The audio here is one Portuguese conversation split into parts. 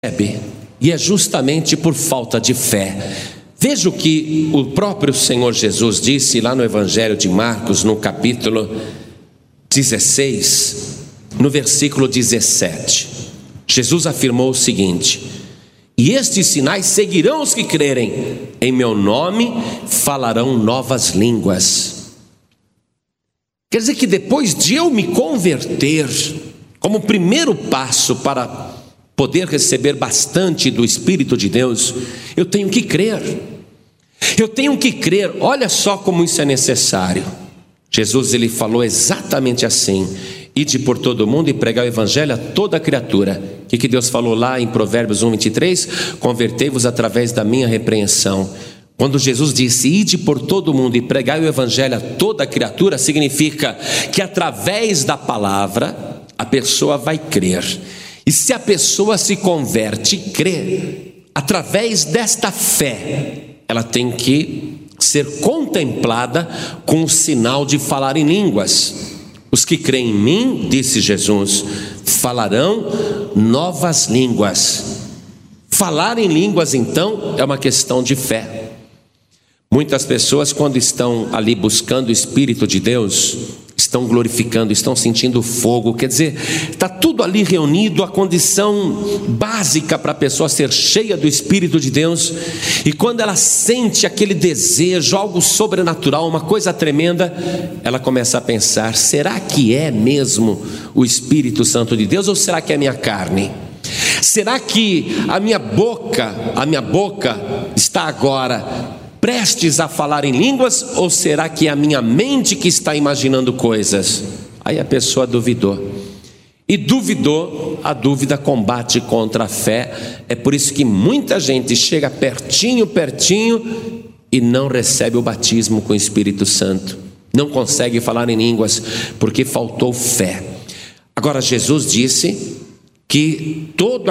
E é justamente por falta de fé. Veja o que o próprio Senhor Jesus disse lá no Evangelho de Marcos, no capítulo 16, no versículo 17. Jesus afirmou o seguinte: e estes sinais seguirão os que crerem, em meu nome falarão novas línguas. Quer dizer que depois de eu me converter, como primeiro passo para poder receber bastante do Espírito de Deus, eu tenho que crer. Eu tenho que crer. Olha só como isso é necessário. Jesus, ele falou exatamente assim: ide por todo mundo e pregai o evangelho a toda criatura. O que Deus falou lá em Provérbios 1:23? Convertei-vos através da minha repreensão. Quando Jesus disse ide por todo mundo e pregai o evangelho a toda criatura, significa que através da palavra a pessoa vai crer. E se a pessoa se converte e crê, através desta fé, ela tem que ser contemplada com o sinal de falar em línguas. Os que creem em mim, disse Jesus, falarão novas línguas. Falar em línguas, então, é uma questão de fé. Muitas pessoas, quando estão ali buscando o Espírito de Deus, estão glorificando, estão sentindo fogo. Quer dizer, está tudo ali reunido, a condição básica para a pessoa ser cheia do Espírito de Deus. E quando ela sente aquele desejo, algo sobrenatural, uma coisa tremenda, ela começa a pensar: será que é mesmo o Espírito Santo de Deus ou será que é a minha carne? Será que a minha boca está agora prestes a falar em línguas, ou será que é a minha mente que está imaginando coisas? Aí a pessoa duvidou. E duvidou, a dúvida combate contra a fé. É por isso que muita gente chega pertinho e não recebe o batismo com o Espírito Santo. Não consegue falar em línguas, porque faltou fé. Agora Jesus disse que todo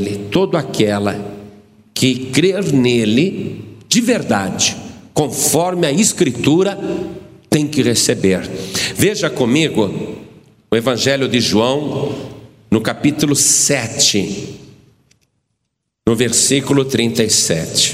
aquela que crer nele de verdade, conforme a Escritura, tem que receber. Veja comigo o Evangelho de João, no capítulo 7, no versículo 37.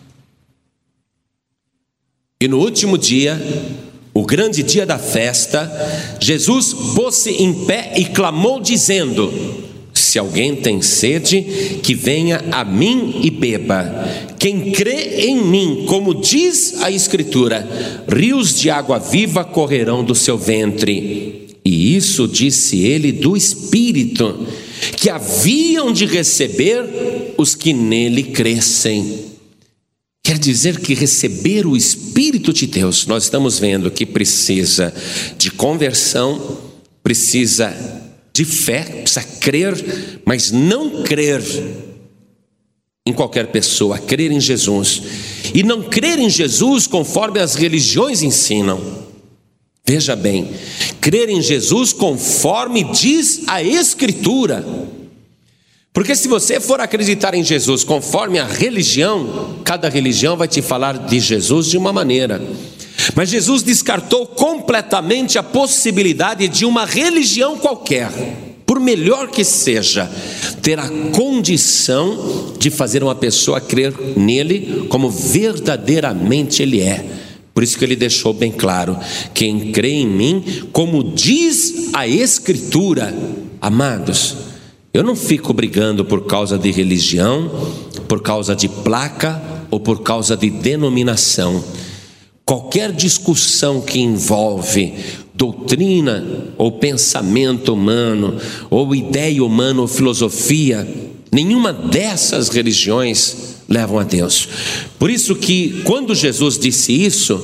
E no último dia, o grande dia da festa, Jesus pôs-se em pé e clamou dizendo: se alguém tem sede, que venha a mim e beba. Quem crê em mim, como diz a Escritura, rios de água viva correrão do seu ventre. E isso disse ele do Espírito, que haviam de receber os que nele crescem. Quer dizer que receber o Espírito de Deus, nós estamos vendo que precisa de conversão, precisa de fé, precisa crer, mas não crer em qualquer pessoa, crer em Jesus. E não crer em Jesus conforme as religiões ensinam. Veja bem, crer em Jesus conforme diz a Escritura. Porque se você for acreditar em Jesus conforme a religião, cada religião vai te falar de Jesus de uma maneira. Mas Jesus descartou completamente a possibilidade de uma religião qualquer, por melhor que seja, ter a condição de fazer uma pessoa crer nele como verdadeiramente ele é. Por isso que ele deixou bem claro: quem crê em mim, como diz a Escritura. Amados, eu não fico brigando por causa de religião, por causa de placa ou por causa de denominação. Qualquer discussão que envolve doutrina ou pensamento humano, ou ideia humana ou filosofia, nenhuma dessas religiões levam a Deus. Por isso que quando Jesus disse isso,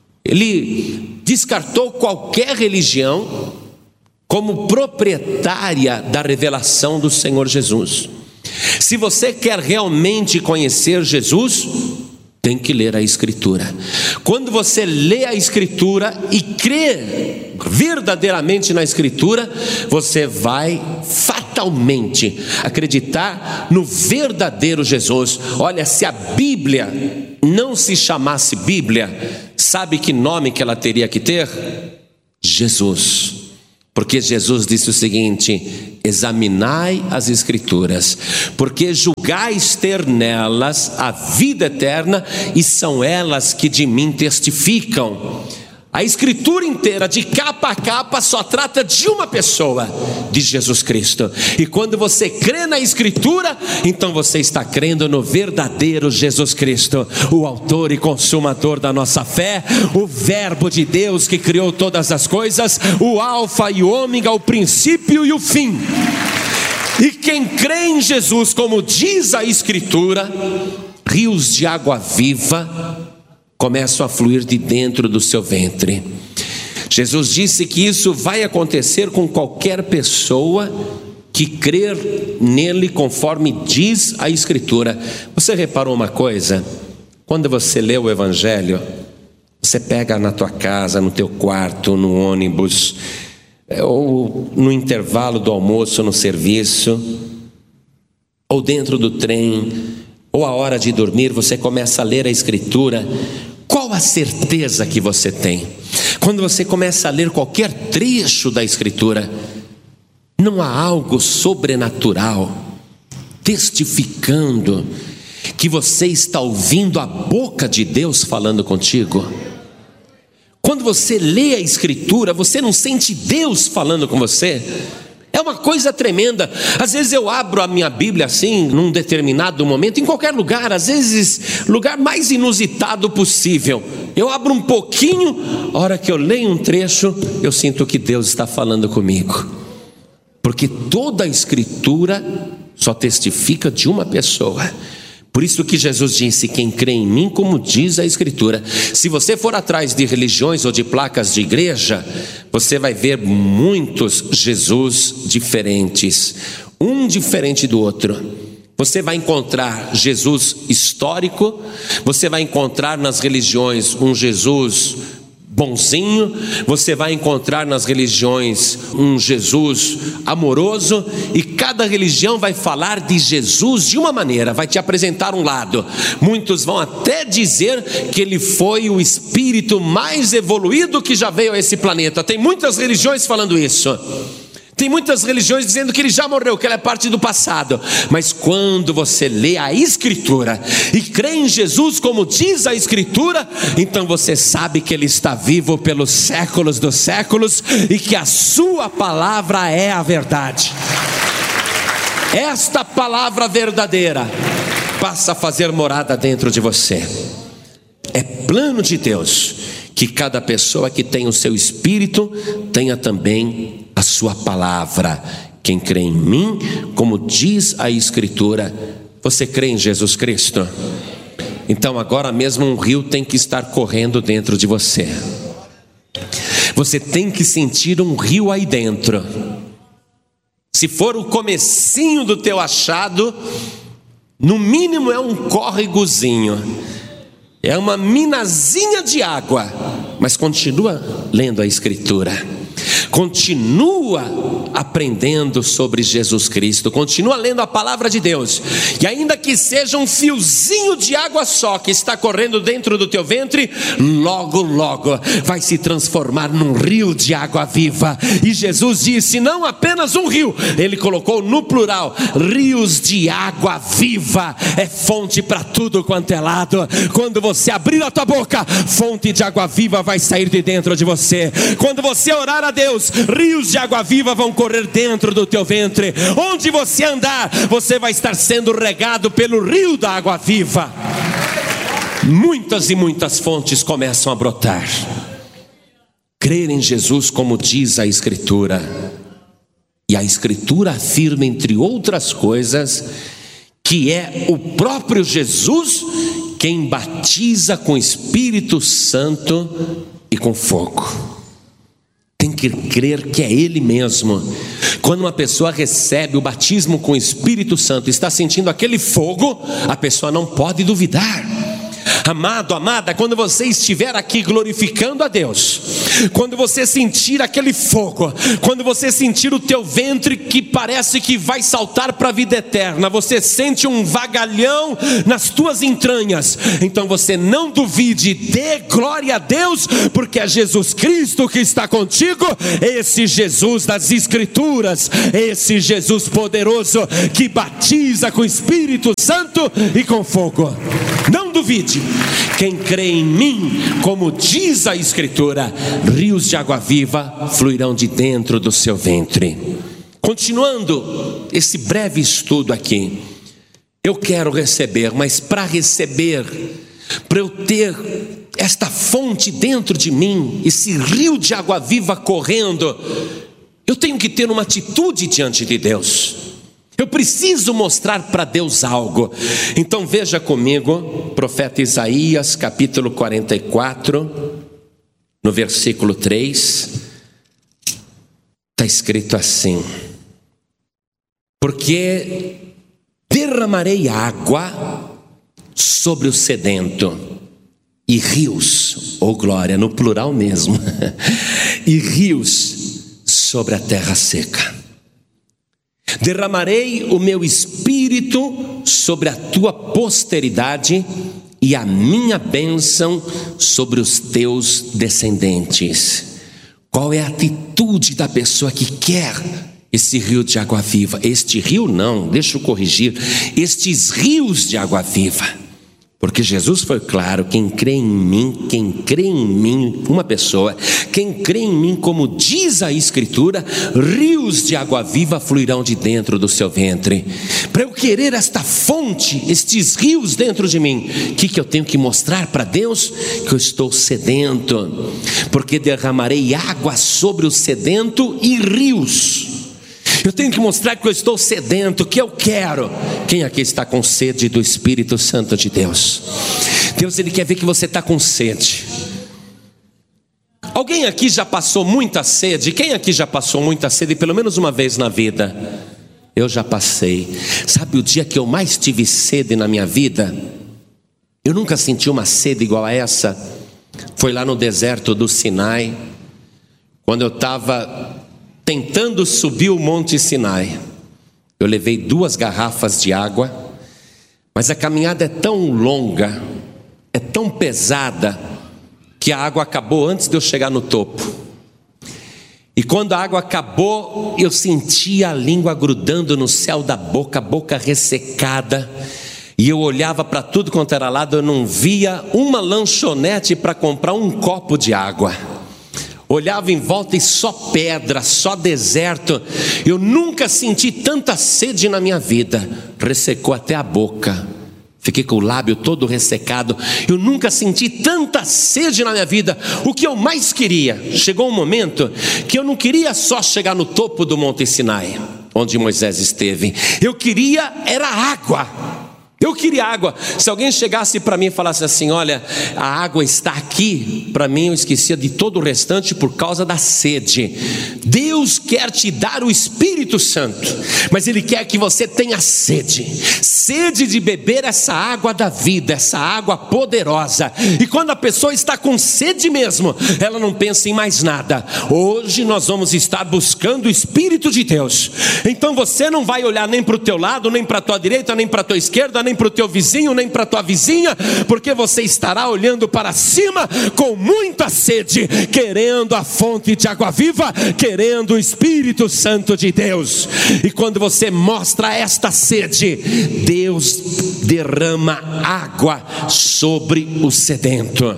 ele descartou qualquer religião como proprietária da revelação do Senhor Jesus. Se você quer realmente conhecer Jesus, tem que ler a Escritura. Quando você lê a Escritura e crê verdadeiramente na Escritura, você vai fatalmente acreditar no verdadeiro Jesus. Olha, se a Bíblia não se chamasse Bíblia, sabe que nome que ela teria que ter? Jesus. Porque Jesus disse o seguinte: examinai as Escrituras, porque julgais ter nelas a vida eterna, e são elas que de mim testificam. A Escritura inteira, de capa a capa, só trata de uma pessoa, de Jesus Cristo. E quando você crê na Escritura, então você está crendo no verdadeiro Jesus Cristo, o autor e consumador da nossa fé, o Verbo de Deus que criou todas as coisas, o Alfa e o Ômega, o princípio e o fim. E quem crê em Jesus, como diz a Escritura, rios de água viva começam a fluir de dentro do seu ventre. Jesus disse que isso vai acontecer com qualquer pessoa que crer nele, conforme diz a Escritura. Você reparou uma coisa? Quando você lê o Evangelho, você pega na tua casa, no teu quarto, no ônibus, ou no intervalo do almoço no serviço, ou dentro do trem, ou a hora de dormir, você começa a ler a Escritura. Qual a certeza que você tem? Quando você começa a ler qualquer trecho da Escritura, não há algo sobrenatural testificando que você está ouvindo a boca de Deus falando contigo? Quando você lê a Escritura, você não sente Deus falando com você? É uma coisa tremenda. Às vezes eu abro a minha Bíblia assim, num determinado momento, em qualquer lugar, às vezes lugar mais inusitado possível. Eu abro um pouquinho, a hora que eu leio um trecho, eu sinto que Deus está falando comigo. Porque toda a Escritura só testifica de uma pessoa. Por isso que Jesus disse: quem crê em mim, como diz a Escritura. Se você for atrás de religiões ou de placas de igreja, você vai ver muitos Jesus diferentes, um diferente do outro. Você vai encontrar Jesus histórico, você vai encontrar nas religiões um Jesus bonzinho, você vai encontrar nas religiões um Jesus amoroso, e cada religião vai falar de Jesus de uma maneira, vai te apresentar um lado. Muitos vão até dizer que ele foi o espírito mais evoluído que já veio a esse planeta. Tem muitas religiões falando isso. Tem muitas religiões dizendo que ele já morreu, que ele é parte do passado. Mas quando você lê a Escritura e crê em Jesus como diz a Escritura, então você sabe que ele está vivo pelos séculos dos séculos e que a sua palavra é a verdade. Esta palavra verdadeira passa a fazer morada dentro de você. É plano de Deus que cada pessoa que tem o seu Espírito tenha também a sua palavra. Quem crê em mim, como diz a Escritura. Você crê em Jesus Cristo? Então agora mesmo um rio tem que estar correndo dentro de você. Você tem que sentir um rio aí dentro. Se for o comecinho do teu achado, no mínimo é um córregozinho, é uma minazinha de água, mas continua lendo a Escritura, continua aprendendo sobre Jesus Cristo, continua lendo a palavra de Deus, e ainda que seja um fiozinho de água só que está correndo dentro do teu ventre, logo logo vai se transformar num rio de água viva. E Jesus disse não apenas um rio, ele colocou no plural, rios de água viva. É fonte para tudo quanto é lado. Quando você abrir a tua boca, fonte de água viva vai sair de dentro de você. Quando você orar a Deus, rios de água viva vão correr dentro do teu ventre. Onde você andar, você vai estar sendo regado pelo rio da água viva. Muitas e muitas fontes começam a brotar. Crer em Jesus como diz a Escritura. E a Escritura afirma, entre outras coisas, que é o próprio Jesus quem batiza com Espírito Santo e com fogo. Tem que crer que é Ele mesmo. Quando uma pessoa recebe o batismo com o Espírito Santo, está sentindo aquele fogo, a pessoa não pode duvidar. Amado, amada, quando você estiver aqui glorificando a Deus, quando você sentir aquele fogo, quando você sentir o teu ventre que parece que vai saltar para a vida eterna, você sente um vagalhão nas tuas entranhas, então você não duvide, dê glória a Deus, porque é Jesus Cristo que está contigo, esse Jesus das Escrituras, esse Jesus poderoso que batiza com o Espírito Santo e com fogo. Não duvide, quem crê em mim, como diz a Escritura, rios de água viva fluirão de dentro do seu ventre. Continuando esse breve estudo aqui, eu quero receber, mas para receber, para eu ter esta fonte dentro de mim, esse rio de água viva correndo, eu tenho que ter uma atitude diante de Deus. Eu preciso mostrar para Deus algo. Então veja comigo, profeta Isaías, capítulo 44, no versículo 3, está escrito assim: porque derramarei água sobre o sedento, e rios, ou glória, no plural mesmo, e rios sobre a terra seca. Derramarei o meu espírito sobre a tua posteridade e a minha bênção sobre os teus descendentes. Qual é a atitude da pessoa que quer esse rio de água viva? Este rio não, deixa eu corrigir, estes rios de água viva. Porque Jesus foi claro: quem crê em mim, uma pessoa, quem crê em mim, como diz a Escritura, rios de água viva fluirão de dentro do seu ventre. Para eu querer esta fonte, estes rios dentro de mim, o que eu tenho que mostrar para Deus? Que eu estou sedento, porque derramarei água sobre o sedento e rios. Eu tenho que mostrar que eu estou sedento, que eu quero. Quem aqui está com sede do Espírito Santo de Deus? Deus, Ele quer ver que você está com sede. Alguém aqui já passou muita sede? Quem aqui já passou muita sede pelo menos uma vez na vida? Eu já passei. Sabe o dia que eu mais tive sede na minha vida? Eu nunca senti uma sede igual a essa. Foi lá no deserto do Sinai, quando eu estava tentando subir o Monte Sinai. Eu levei 2 garrafas de água, mas a caminhada é tão longa, é tão pesada, que a água acabou antes de eu chegar no topo. E quando a água acabou, eu sentia a língua grudando no céu da boca, a boca ressecada. E eu olhava para tudo quanto era lado, eu não via uma lanchonete para comprar um copo de água. Olhava em volta e só pedra, só deserto. Eu nunca senti tanta sede na minha vida. Ressecou até a boca. Fiquei com o lábio todo ressecado. Eu nunca senti tanta sede na minha vida. O que eu mais queria, chegou um momento que eu não queria só chegar no topo do Monte Sinai, onde Moisés esteve. Eu queria era água. Eu queria água. Se alguém chegasse para mim e falasse assim: olha, a água está aqui, para mim eu esquecia de todo o restante por causa da sede. Deus quer te dar o Espírito Santo, mas Ele quer que você tenha sede. Sede de beber essa água da vida, essa água poderosa. E quando a pessoa está com sede mesmo, ela não pensa em mais nada. Hoje nós vamos estar buscando o Espírito de Deus. Então você não vai olhar nem para o teu lado, nem para a tua direita, nem para a tua esquerda, nem para o teu vizinho, nem para a tua vizinha, porque você estará olhando para cima com muita sede, querendo a fonte de água viva, querendo o Espírito Santo de Deus. E quando você mostra esta sede, Deus derrama água sobre o sedento.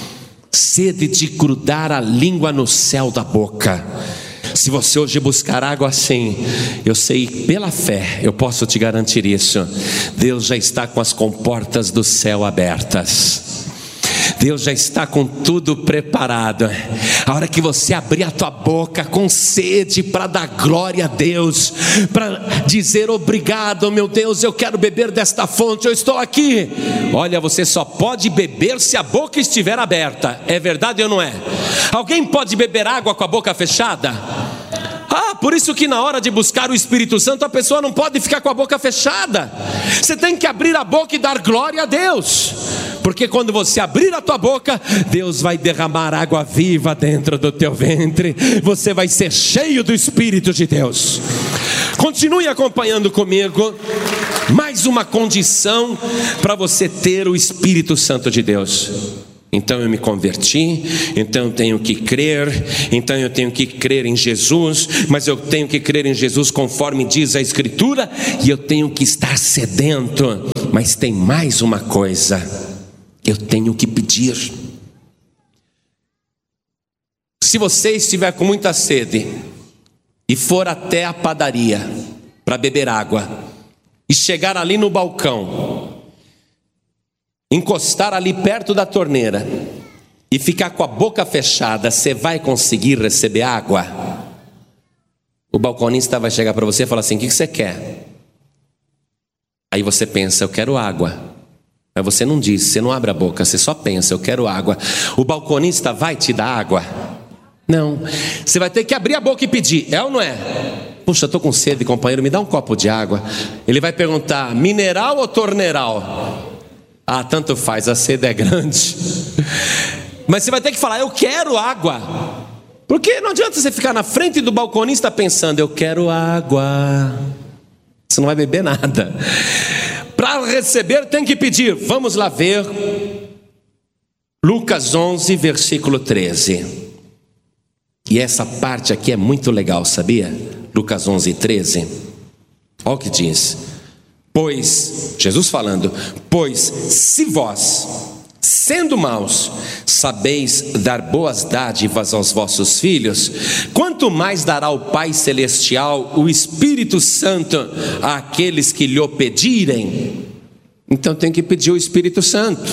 Sede de grudar a língua no céu da boca. Se você hoje buscar água assim, eu sei pela fé, eu posso te garantir isso. Deus já está com as comportas do céu abertas. Deus já está com tudo preparado. A hora que você abrir a tua boca com sede para dar glória a Deus, para dizer obrigado, meu Deus, eu quero beber desta fonte, eu estou aqui. Olha, você só pode beber se a boca estiver aberta. É verdade ou não é? Alguém pode beber água com a boca fechada? Por isso que na hora de buscar o Espírito Santo, a pessoa não pode ficar com a boca fechada. Você tem que abrir a boca e dar glória a Deus, porque quando você abrir a tua boca, Deus vai derramar água viva dentro do teu ventre. Você vai ser cheio do Espírito de Deus. Continue acompanhando comigo. Mais uma condição para você ter o Espírito Santo de Deus. Então eu me converti, então eu tenho que crer, então eu tenho que crer em Jesus, mas eu tenho que crer em Jesus conforme diz a Escritura, e eu tenho que estar sedento. Mas tem mais uma coisa, eu tenho que pedir. Se você estiver com muita sede e for até a padaria para beber água, e chegar ali no balcão, encostar ali perto da torneira e ficar com a boca fechada, você vai conseguir receber água? O balconista vai chegar para você e falar assim: o que você quer? Aí você pensa: eu quero água. Mas você não diz, você não abre a boca, você só pensa: eu quero água. O balconista vai te dar água? Não. Você vai ter que abrir a boca e pedir, é ou não é? Puxa, eu estou com sede, companheiro, me dá um copo de água. Ele vai perguntar: mineral ou torneiral? Ah, tanto faz, a sede é grande. Mas você vai ter que falar: eu quero água. Porque não adianta você ficar na frente do balconista pensando: eu quero água. Você não vai beber nada. Para receber tem que pedir. Vamos lá ver Lucas 11, versículo 13. E essa parte aqui é muito legal, sabia? Lucas 11, 13. Olha o que diz. Pois, Jesus falando: pois se vós, sendo maus, sabeis dar boas dádivas aos vossos filhos, quanto mais dará o Pai Celestial o Espírito Santo àqueles que lhe o pedirem. Então tem que pedir o Espírito Santo.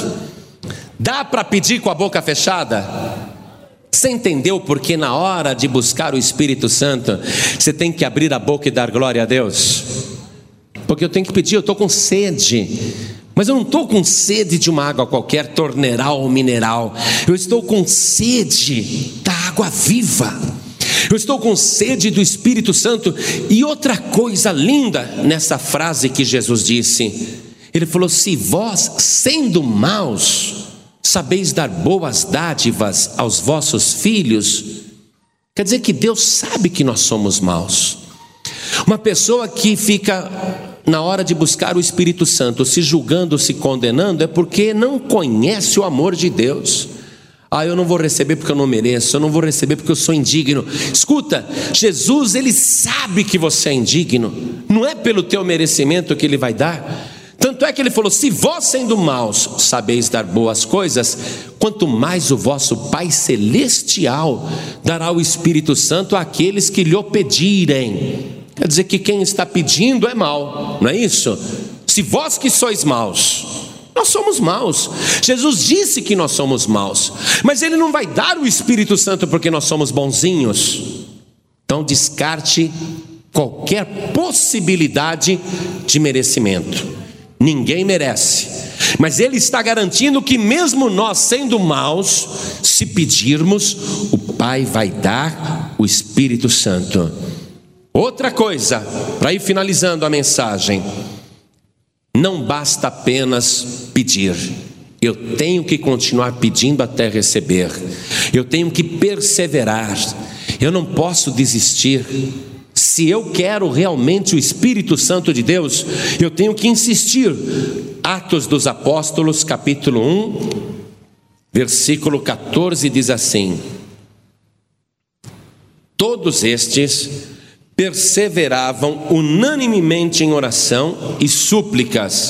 Dá para pedir com a boca fechada? Você entendeu porque na hora de buscar o Espírito Santo você tem que abrir a boca e dar glória a Deus? Porque eu tenho que pedir, eu estou com sede. Mas eu não estou com sede de uma água qualquer, torneiral ou mineral. Eu estou com sede da água viva. Eu estou com sede do Espírito Santo. E outra coisa linda nessa frase que Jesus disse, ele falou: se vós, sendo maus, sabeis dar boas dádivas aos vossos filhos. Quer dizer que Deus sabe que nós somos maus. Uma pessoa que fica na hora de buscar o Espírito Santo se julgando, se condenando, é porque não conhece o amor de Deus. Ah, eu não vou receber porque eu não mereço, eu não vou receber porque eu sou indigno. Escuta, Jesus, ele sabe que você é indigno. Não é pelo teu merecimento que ele vai dar. Tanto é que ele falou: se vós, sendo maus, sabeis dar boas coisas, quanto mais o vosso Pai Celestial dará o Espírito Santo àqueles que lhe o pedirem. Quer dizer que quem está pedindo é mau, não é isso? Se vós que sois maus, nós somos maus. Jesus disse que nós somos maus, mas ele não vai dar o Espírito Santo porque nós somos bonzinhos. Então descarte qualquer possibilidade de merecimento. Ninguém merece, mas ele está garantindo que mesmo nós sendo maus, se pedirmos, o Pai vai dar o Espírito Santo. Outra coisa, para ir finalizando a mensagem: não basta apenas pedir, eu tenho que continuar pedindo até receber, eu tenho que perseverar, eu não posso desistir. Se eu quero realmente o Espírito Santo de Deus, eu tenho que insistir. Atos dos Apóstolos, capítulo 1, versículo 14, diz assim: todos estes perseveravam unanimemente em oração e súplicas.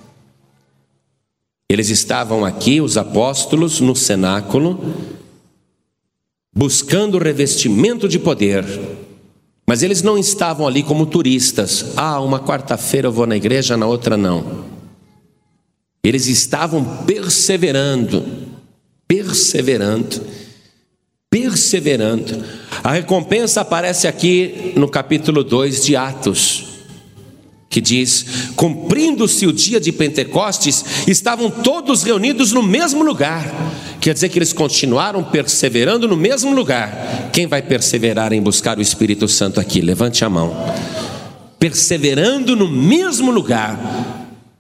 Eles estavam aqui, os apóstolos, no cenáculo, buscando o revestimento de poder. Mas eles não estavam ali como turistas. Ah, uma quarta-feira eu vou na igreja, na outra não. Eles estavam perseverando. A recompensa aparece aqui no capítulo 2 de Atos, que diz: cumprindo-se o dia de Pentecostes, estavam todos reunidos no mesmo lugar. Quer dizer que eles continuaram perseverando no mesmo lugar. Quem vai perseverar em buscar o Espírito Santo aqui? Levante a mão. Perseverando no mesmo lugar.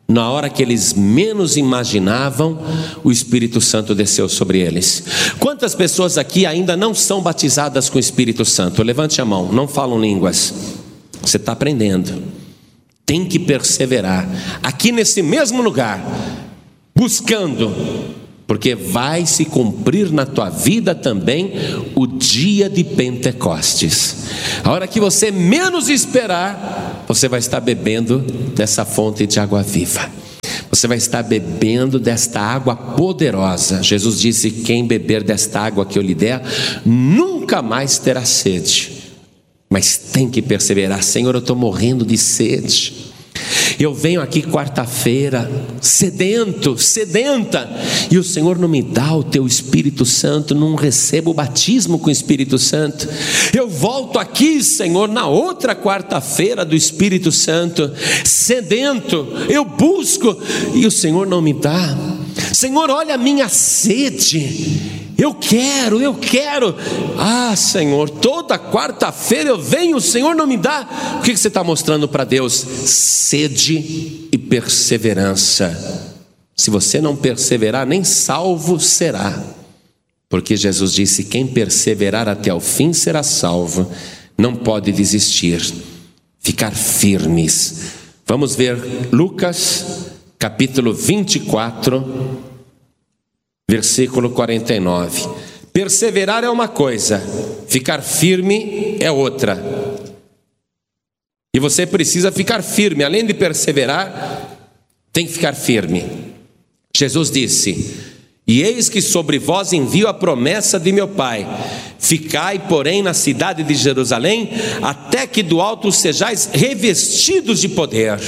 na hora que eles menos imaginavam, o Espírito Santo desceu sobre eles. Quantas pessoas aqui ainda não são batizadas com o Espírito Santo? Levante a mão. Não falam línguas. Você está aprendendo. Tem que perseverar. Aqui nesse mesmo lugar, buscando, porque vai se cumprir na tua vida também o dia de Pentecostes. A hora que você menos esperar, você vai estar bebendo dessa fonte de água viva. Você vai estar bebendo desta água poderosa. Jesus disse: quem beber desta água que eu lhe der, nunca mais terá sede. Mas tem que perseverar. Senhor, eu estou morrendo de sede. Eu venho aqui quarta-feira sedenta, e o Senhor não me dá o teu Espírito Santo, não recebo o batismo com o Espírito Santo. Eu volto aqui, Senhor, na outra quarta-feira do Espírito Santo, sedento, eu busco, e o Senhor não me dá. Senhor, olha a minha sede. Eu quero. Ah, Senhor, toda quarta-feira eu venho, o Senhor não me dá. O que você está mostrando para Deus? Sede e perseverança. Se você não perseverar, nem salvo será. Porque Jesus disse: quem perseverar até o fim será salvo. Não pode desistir. Ficar firmes. Vamos ver Lucas, capítulo 24, versículo 49. Perseverar é uma coisa, ficar firme é outra. E você precisa ficar firme. Além de perseverar, tem que ficar firme. Jesus disse: e eis que sobre vós envio a promessa de meu Pai. Ficai, porém, na cidade de Jerusalém, até que do alto sejais revestidos de poder.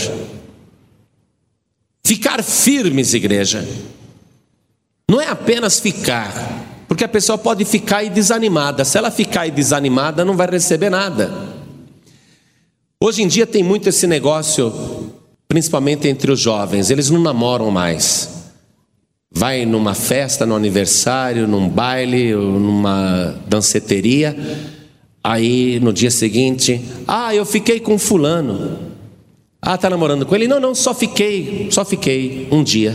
Ficar firmes, igreja, não é apenas ficar, porque a pessoa pode ficar desanimada. Se ela ficar desanimada, não vai receber nada. Hoje em dia tem muito esse negócio, principalmente entre os jovens. Eles não namoram mais. Vai numa festa, num aniversário, num baile, numa danceteria, aí no dia seguinte: ah, eu fiquei com fulano. Ah, está namorando com ele? Não, só fiquei um dia.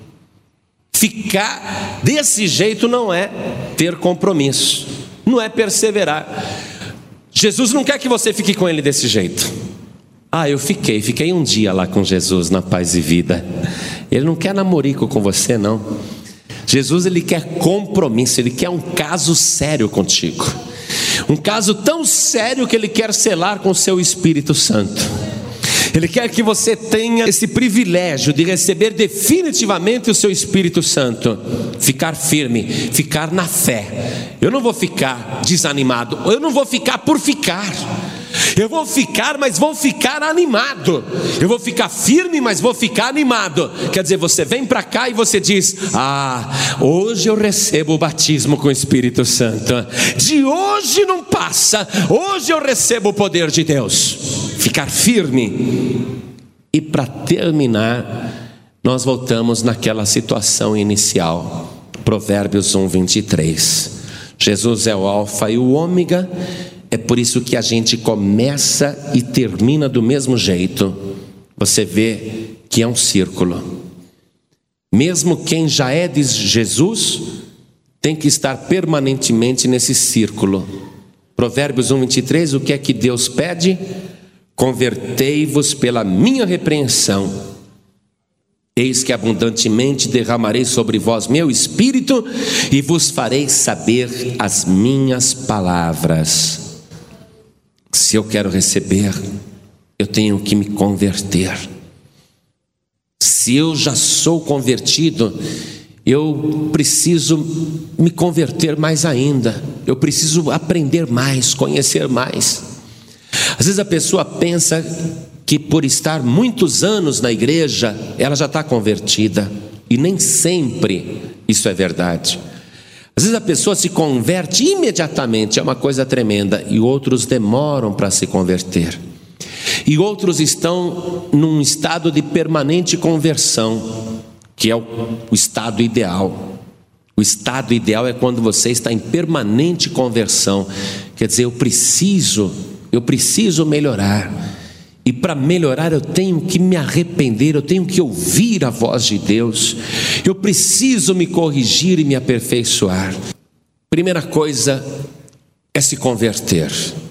Ficar desse jeito não é ter compromisso, não é perseverar. Jesus não quer que você fique com ele desse jeito. Ah, eu fiquei um dia lá com Jesus na Paz e Vida. Ele não quer namorico com você, não. Jesus, ele quer compromisso, ele quer um caso sério contigo. Um caso tão sério que ele quer selar com o seu Espírito Santo. Ele quer que você tenha esse privilégio de receber definitivamente o seu Espírito Santo. Ficar firme, ficar na fé. Eu não vou ficar desanimado, eu não vou ficar por ficar. Eu vou ficar, mas vou ficar animado. Eu vou ficar firme, mas vou ficar animado. Quer dizer, você vem para cá e você diz: ah, hoje eu recebo o batismo com o Espírito Santo. De hoje não passa. Hoje eu recebo o poder de Deus. Ficar firme. E para terminar, nós voltamos naquela situação inicial. Provérbios 1:23. Jesus é o alfa e o ômega. É por isso que a gente começa e termina do mesmo jeito. Você vê que é um círculo. Mesmo quem já é de Jesus tem que estar permanentemente nesse círculo. Provérbios 1:23, o que é que Deus pede? Convertei-vos pela minha repreensão. Eis que abundantemente derramarei sobre vós meu espírito e vos farei saber as minhas palavras. Se eu quero receber, eu tenho que me converter. Se eu já sou convertido, eu preciso me converter mais ainda. Eu preciso aprender mais, conhecer mais. Às vezes a pessoa pensa que por estar muitos anos na igreja, ela já está convertida. E nem sempre isso é verdade. Às vezes a pessoa se converte imediatamente, é uma coisa tremenda, e outros demoram para se converter. E outros estão num estado de permanente conversão, que é o estado ideal. O estado ideal é quando você está em permanente conversão. Quer dizer, eu preciso melhorar. E para melhorar eu tenho que me arrepender, eu tenho que ouvir a voz de Deus. Eu preciso me corrigir e me aperfeiçoar. Primeira coisa é se converter.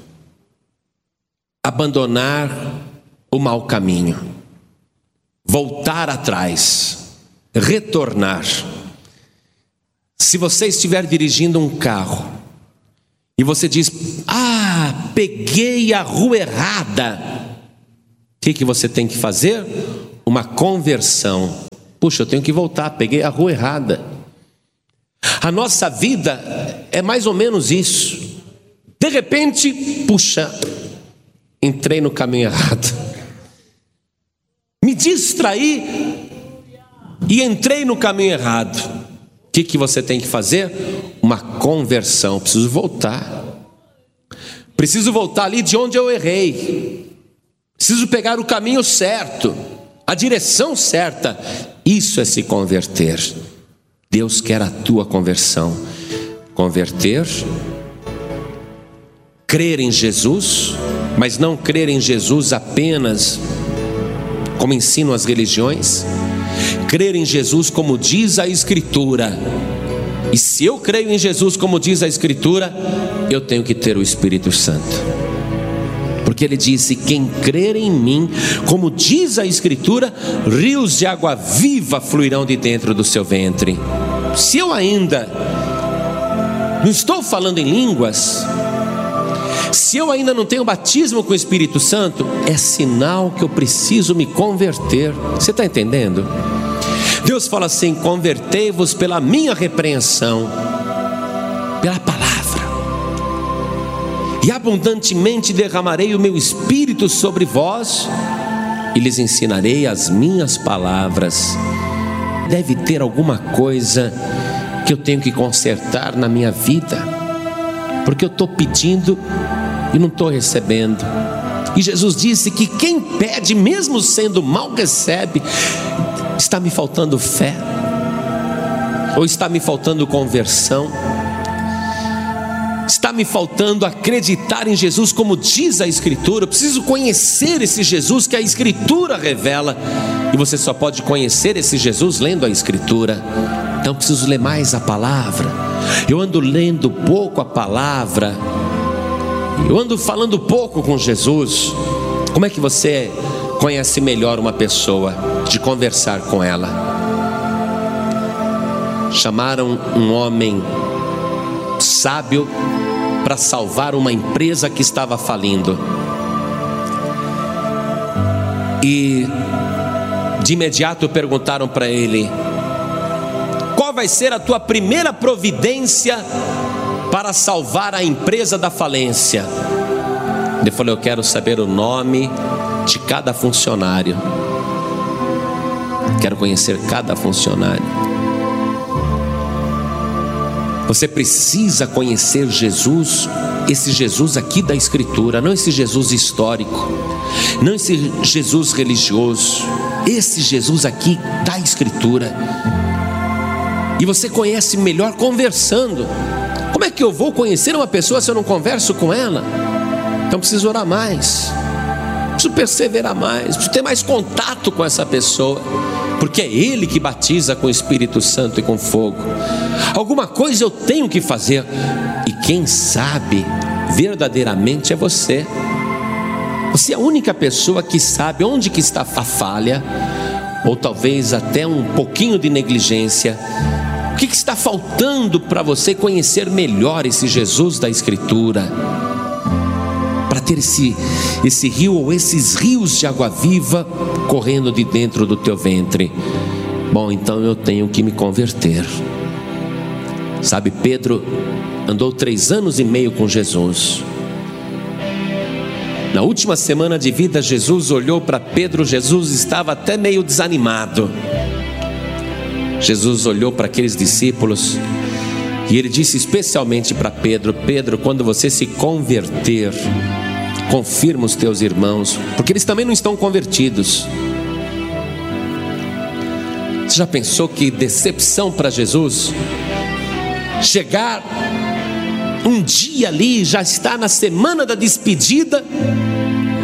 Abandonar o mau caminho. Voltar atrás. Retornar. Se você estiver dirigindo um carro e você diz: peguei a rua errada, o que você tem que fazer? Uma conversão. Puxa, eu tenho que voltar, peguei a rua errada. A nossa vida é mais ou menos isso. De repente, puxa, entrei no caminho errado. Me distraí e entrei no caminho errado. O que você tem que fazer? Uma conversão. Preciso voltar. Preciso voltar ali de onde eu errei. Preciso pegar o caminho certo, a direção certa. Isso é se converter. Deus quer a tua conversão. Converter, crer em Jesus, mas não crer em Jesus apenas como ensinam as religiões. Crer em Jesus como diz a Escritura. E se eu creio em Jesus como diz a Escritura, eu tenho que ter o Espírito Santo. Porque ele disse: quem crer em mim, como diz a Escritura, rios de água viva fluirão de dentro do seu ventre. Se eu ainda não estou falando em línguas, se eu ainda não tenho batismo com o Espírito Santo, é sinal que eu preciso me converter. Você está entendendo? Deus fala assim: convertei-vos pela minha repreensão, pela palavra, e abundantemente derramarei o meu Espírito sobre vós, e lhes ensinarei as minhas palavras. Deve ter alguma coisa que eu tenho que consertar na minha vida, porque eu estou pedindo e não estou recebendo. E Jesus disse que quem pede, mesmo sendo mal, recebe. Está me faltando fé? Ou está me faltando conversão? Está me faltando acreditar em Jesus como diz a Escritura? Eu preciso conhecer esse Jesus que a Escritura revela. E você só pode conhecer esse Jesus lendo a Escritura. Então eu preciso ler mais a palavra. Eu ando lendo pouco a palavra, eu ando falando pouco com Jesus. Como é que você conhece melhor uma pessoa? De conversar com ela. Chamaram um homem sábio para salvar uma empresa que estava falindo. E de imediato perguntaram para ele: qual vai ser a tua primeira providência para salvar a empresa da falência? Ele falou: eu quero saber o nome de cada funcionário. Quero conhecer cada funcionário. Você precisa conhecer Jesus, esse Jesus aqui da Escritura, não esse Jesus histórico, não esse Jesus religioso, esse Jesus aqui da Escritura. E você conhece melhor conversando. Como é que eu vou conhecer uma pessoa se eu não converso com ela? Então preciso orar mais, preciso perseverar mais, preciso ter mais contato com essa pessoa, porque é Ele que batiza com o Espírito Santo e com fogo. Alguma coisa eu tenho que fazer, e quem sabe verdadeiramente é você. Você é a única pessoa que sabe onde que está a falha, ou talvez até um pouquinho de negligência. O que está faltando para você conhecer melhor esse Jesus da Escritura, para ter esse rio ou esses rios de água viva correndo de dentro do teu ventre? Bom, então eu tenho que me converter. Sabe, Pedro andou 3 anos e meio com Jesus. Na última semana de vida, Jesus olhou para Pedro. Jesus estava até meio desanimado. Jesus olhou para aqueles discípulos e ele disse especialmente para Pedro: Pedro, quando você se converter, confirma os teus irmãos, porque eles também não estão convertidos. Você já pensou que decepção para Jesus? Chegar um dia ali, já está na semana da despedida,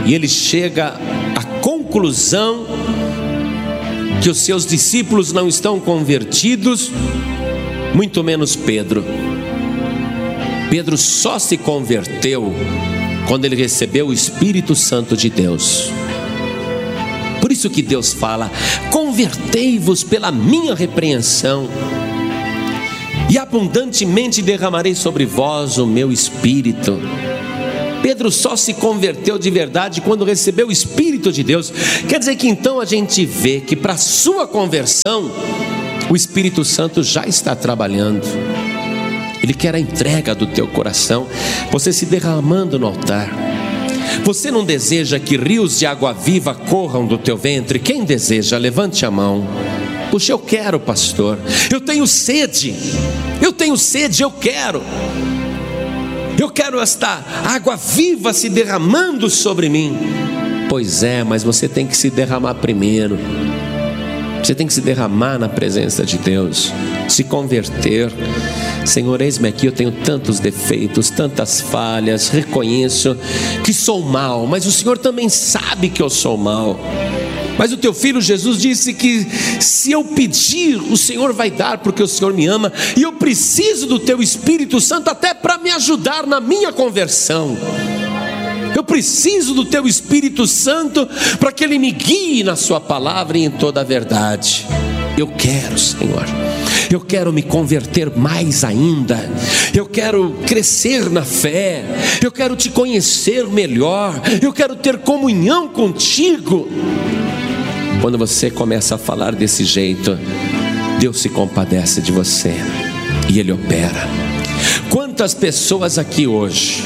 e ele chega à conclusão que os seus discípulos não estão convertidos, muito menos Pedro. Pedro só se converteu quando ele recebeu o Espírito Santo de Deus. Por isso que Deus fala: convertei-vos pela minha repreensão, e abundantemente derramarei sobre vós o meu Espírito. Pedro só se converteu de verdade quando recebeu o Espírito de Deus. Quer dizer que então a gente vê que para a sua conversão, o Espírito Santo já está trabalhando. Ele quer a entrega do teu coração, você se derramando no altar. Você não deseja que rios de água viva corram do teu ventre? Quem deseja, levante a mão. Puxa, eu quero, pastor. Eu tenho sede, eu quero. Eu quero esta água viva se derramando sobre mim. Pois é, mas você tem que se derramar primeiro. Você tem que se derramar na presença de Deus, se converter. Senhor, eis-me aqui, eu tenho tantos defeitos, tantas falhas, reconheço que sou mau, mas o Senhor também sabe que eu sou mau. Mas o teu filho Jesus disse que se eu pedir, o Senhor vai dar, porque o Senhor me ama, e eu preciso do teu Espírito Santo até para me ajudar na minha conversão. Eu preciso do teu Espírito Santo para que ele me guie na sua palavra e em toda a verdade. Eu quero, Senhor, eu quero me converter mais ainda, eu quero crescer na fé, eu quero te conhecer melhor, eu quero ter comunhão contigo. Quando você começa a falar desse jeito, Deus se compadece de você e Ele opera. Quantas pessoas aqui hoje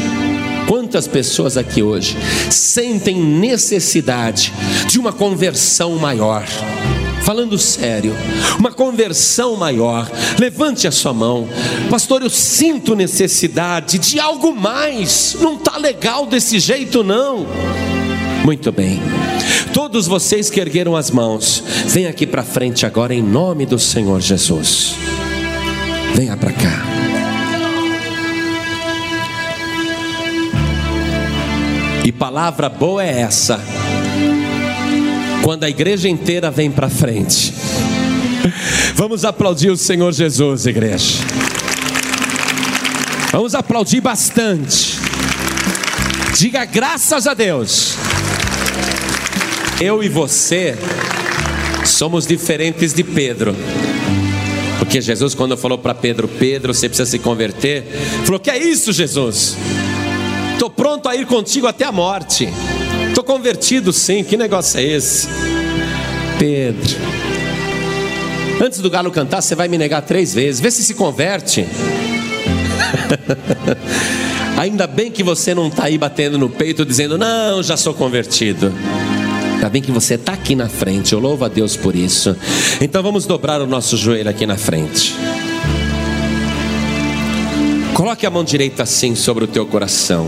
sentem necessidade de uma conversão maior? Falando sério, uma conversão maior. Levante a sua mão. Pastor, eu sinto necessidade de algo mais. Não está legal desse jeito não. Muito bem. Todos vocês que ergueram as mãos, venham aqui para frente agora em nome do Senhor Jesus. Venha para cá. E palavra boa é essa, quando a igreja inteira vem para frente. Vamos aplaudir o Senhor Jesus, igreja. Vamos aplaudir bastante. Diga graças a Deus. Eu e você somos diferentes de Pedro. Porque Jesus, quando falou para Pedro: Pedro, você precisa se converter, falou: que é isso, Jesus? Estou pronto a ir contigo até a morte. Estou convertido sim, que negócio é esse? Pedro, antes do galo cantar, você vai me negar 3 vezes. Vê se converte. Ainda bem que você não está aí batendo no peito dizendo: não, já sou convertido. Ainda bem que você está aqui na frente. Eu louvo a Deus por isso. Então vamos dobrar o nosso joelho aqui na frente. Coloque a mão direita assim sobre o teu coração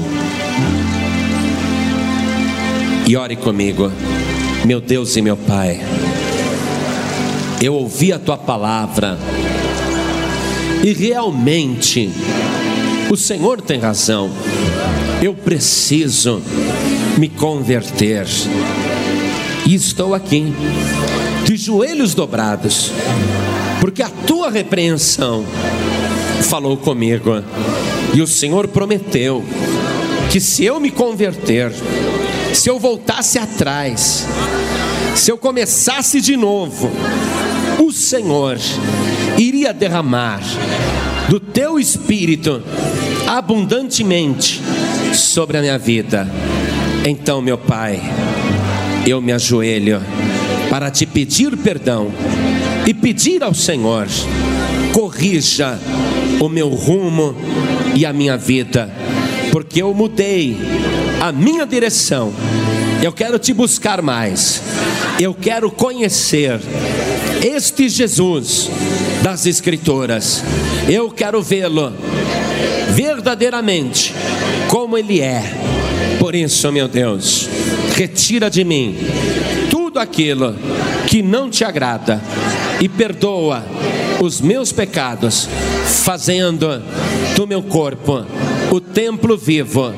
e ore comigo. Meu Deus e meu Pai, eu ouvi a tua palavra e realmente o Senhor tem razão. Eu preciso me converter e estou aqui de joelhos dobrados, porque a tua repreensão falou comigo, e o Senhor prometeu que se eu me converter, se eu voltasse atrás, se eu começasse de novo, o Senhor iria derramar do teu Espírito abundantemente sobre a minha vida. Então, meu Pai, eu me ajoelho para te pedir perdão e pedir ao Senhor: corrija o meu rumo e a minha vida, porque eu mudei a minha direção. Eu quero te buscar mais, eu quero conhecer este Jesus das Escrituras, eu quero vê-lo verdadeiramente como Ele é. Por isso, meu Deus, retira de mim tudo aquilo que não te agrada e perdoa os meus pecados, fazendo do meu corpo o templo vivo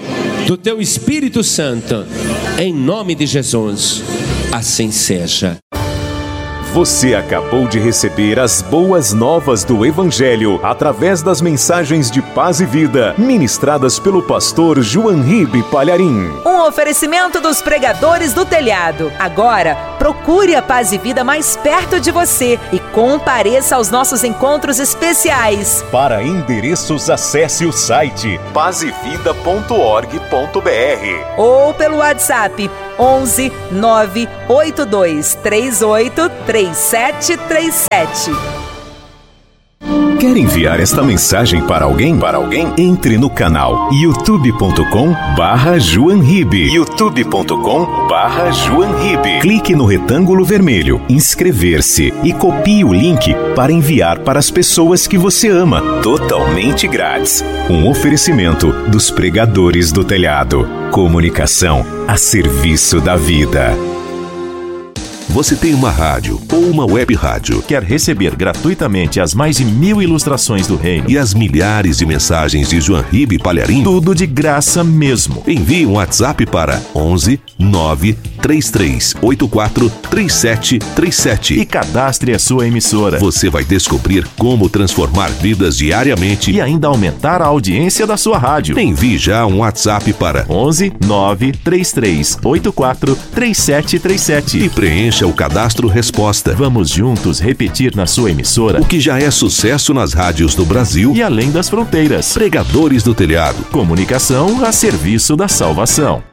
do teu Espírito Santo, em nome de Jesus, assim seja. Você acabou de receber as boas novas do Evangelho através das mensagens de paz e vida ministradas pelo pastor João Ribe Palharim. Um oferecimento dos pregadores do telhado. Agora, procure a Paz e Vida mais perto de você e compareça aos nossos encontros especiais. Para endereços, acesse o site pazevida.org.br ou pelo WhatsApp 11 982 38 3737. Quer enviar esta mensagem para alguém? Entre no canal youtube.com/JoãoRibe. youtube.com/JoãoRibe. Clique no retângulo vermelho, inscrever-se e copie o link para enviar para as pessoas que você ama, totalmente grátis. Um oferecimento dos pregadores do telhado. Comunicação a serviço da vida. Você tem uma rádio ou uma web rádio? Quer receber gratuitamente as mais de 1000 ilustrações do reino e as milhares de mensagens de João Ribe Palharim? Tudo de graça mesmo. Envie um WhatsApp para 11 933 84 3737 e cadastre a sua emissora. Você vai descobrir como transformar vidas diariamente e ainda aumentar a audiência da sua rádio. Envie já um WhatsApp para 11 933 84 3737 e preencha o cadastro resposta. Vamos juntos repetir na sua emissora o que já é sucesso nas rádios do Brasil e além das fronteiras. Pregadores do Telhado. Comunicação a serviço da salvação.